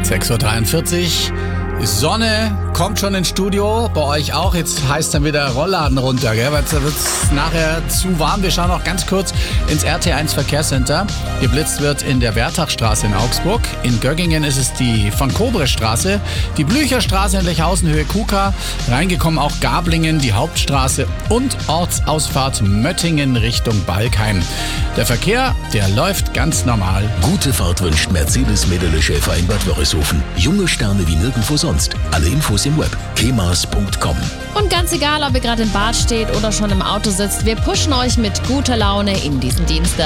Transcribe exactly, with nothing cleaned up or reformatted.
sechs Uhr dreiundvierzig. Sonne kommt schon ins Studio, bei euch auch. Jetzt heißt dann wieder Rollladen runter, gell? Weil da wird es nachher zu warm. Wir schauen noch ganz kurz ins R T eins Verkehrscenter. Geblitzt wird in der Wertachstraße in Augsburg. In Göggingen ist es die von Kobre Straße, die Blücherstraße in Lechhausen Höhe Kuka. Reingekommen auch Gablingen, die Hauptstraße und Ortsausfahrt Möttingen Richtung Balkheim. Der Verkehr, der läuft ganz normal. Gute Fahrt wünscht Mercedes-Mädele-Schäfer in Bad Wörishofen. Junge Sterne wie nirgendwo sonst. Alle Infos im Web kemas punkt com. Und ganz egal, ob ihr gerade im Bad steht oder schon im Auto sitzt, wir pushen euch mit guter Laune in diesen Dienstag.